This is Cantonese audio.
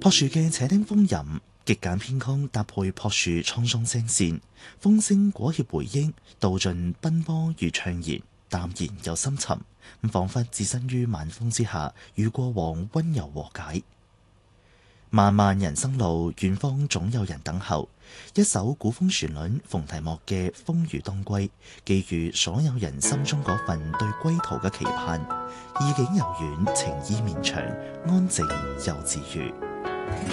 朴樹嘅且聽風吟，極簡編曲搭配朴樹滄桑聲線，風聲裹挾回憶，道盡奔波與悵然，淡然又深沉，彷彿置身於晚風之下，與過往溫柔和解。漫漫人生路，遠方總有人等候。一首古風旋律逢題目嘅《風雨當歸》，寄予所有人心中嗰份對歸途嘅期盼。意境悠遠，情意綿長，安靜又治愈。